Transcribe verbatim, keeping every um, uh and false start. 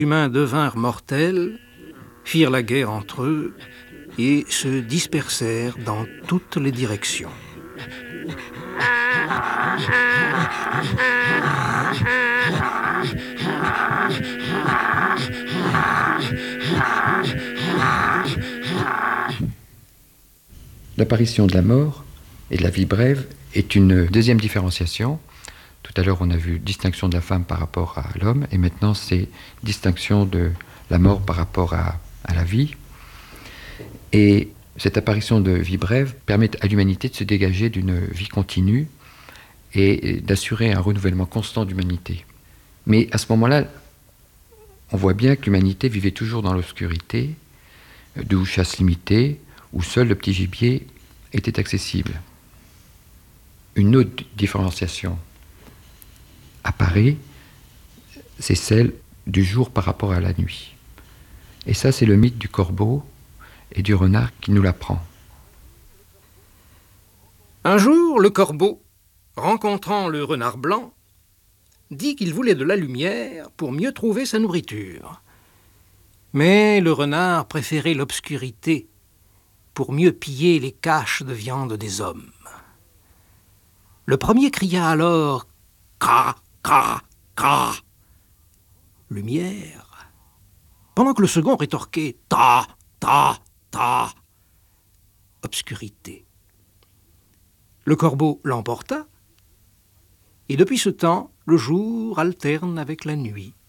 humains devinrent mortels, firent la guerre entre eux et se dispersèrent dans toutes les directions. L'apparition de la mort et de la vie brève est une deuxième différenciation. Tout à l'heure, on a vu distinction de la femme par rapport à l'homme, et maintenant, c'est distinction de la mort par rapport à, à la vie. Et cette apparition de vie brève permet à l'humanité de se dégager d'une vie continue et d'assurer un renouvellement constant d'humanité. Mais à ce moment-là, on voit bien que l'humanité vivait toujours dans l'obscurité, d'où chasse limitée, où seul le petit gibier était accessible. Une autre différenciation apparaît, c'est celle du jour par rapport à la nuit. Et ça, c'est le mythe du corbeau et du renard qui nous l'apprend. Un jour, le corbeau, rencontrant le renard blanc, dit qu'il voulait de la lumière pour mieux trouver sa nourriture. Mais le renard préférait l'obscurité pour mieux piller les caches de viande des hommes. Le premier cria alors « Cra, cra, cra !» lumière, pendant que le second rétorquait « Ta, ta, ta !» obscurité. Le corbeau l'emporta, et depuis ce temps, le jour alterne avec la nuit.